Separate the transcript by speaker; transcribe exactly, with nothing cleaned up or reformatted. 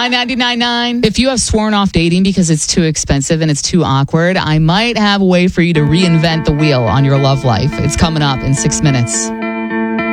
Speaker 1: nine ninety-nine nine. If you have sworn off dating because it's too expensive and it's too awkward, I might have a way for you to reinvent the wheel on your love life. It's coming up in six minutes.